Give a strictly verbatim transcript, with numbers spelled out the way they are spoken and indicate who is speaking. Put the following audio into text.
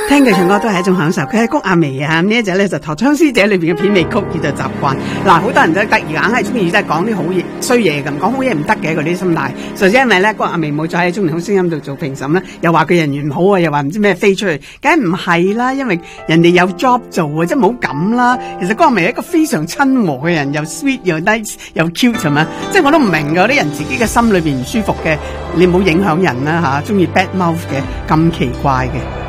Speaker 1: 聽佢唱歌都係一種享受。佢係谷婭溦啊，呢一隻咧就陀槍師姐裏邊嘅片尾曲，叫做習慣。嗱，好多人都得意硬係中意即係講啲好嘢衰嘢咁，講好嘢唔得嘅嗰啲心態。就因為咧谷婭溦冇再喺中年好聲音度做評審啦，又話佢人緣唔好啊，又話唔知咩飛出去，梗係唔係啦，因為人哋有 job 做啊，即係冇咁啦。其實谷婭溦係一個非常親和嘅人，又 sweet 又 nice 又 cute 係嘛，即係我都唔明㗎，啲人自己嘅心裏邊唔舒服嘅，你唔好影響人啦吓，中意 bad mouth 嘅咁奇怪嘅。